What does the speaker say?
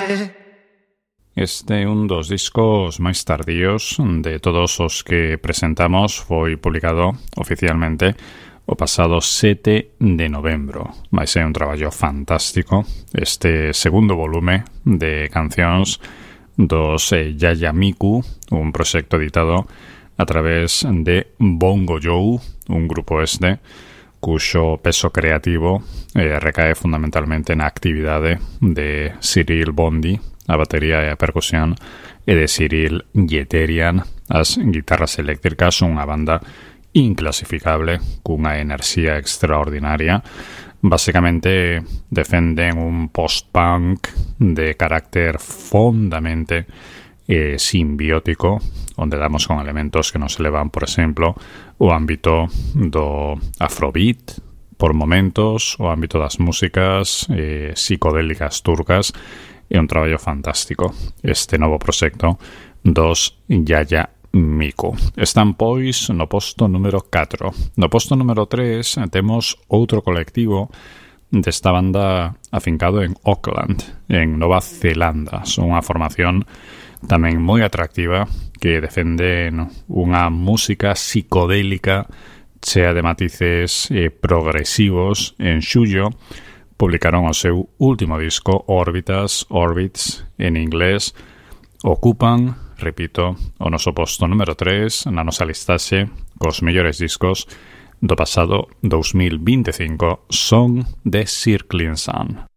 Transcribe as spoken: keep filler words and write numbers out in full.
Este é un dos discos máis tardíos de todos os que presentamos. Foi publicado oficialmente o pasado sete de novembro. Vai ser un traballo fantástico este segundo volume de cancións dos eh, Yaya Miku, un proxecto editado a través de Bongo Joe, un grupo este cuxo peso creativo eh, recae fundamentalmente na actividade de Cyril Bondi, a batería e a percusión, e de Cyril Yeterian, as guitarras eléctricas, unha banda inclasificable, cunha enerxía extraordinaria. Básicamente defenden un post-punk de carácter fondamente eh, simbiótico, onde damos con elementos que nos elevan, por exemplo, o ámbito do afrobeat, por momentos, o ámbito das músicas eh, psicodélicas turcas. É un traballo fantástico este novo proxecto dos Yaya Miku. Están, pois, no posto número catro. No posto número tres temos outro colectivo desta banda afincado en Auckland, en Nova Zelanda. Son unha formación tamén moi atractiva que defende unha música psicodélica chea de matices eh, progresivos. En xullo publicaron o seu último disco, Órbitas, Orbits, en inglés. Ocupan, repito, o noso posto número tres na nosa listaxe cos mellores discos do pasado dous mil vinte e cinco. Son de Circling Sun.